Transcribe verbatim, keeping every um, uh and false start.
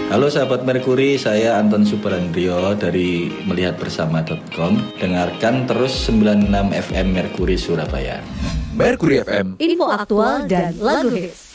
Halo sahabat Merkuri, saya Anton Subrandrio dari melihat bersama dot com. Dengarkan terus sembilan puluh enam F M Merkuri Surabaya. Merkuri F M, info aktual dan lagu hits.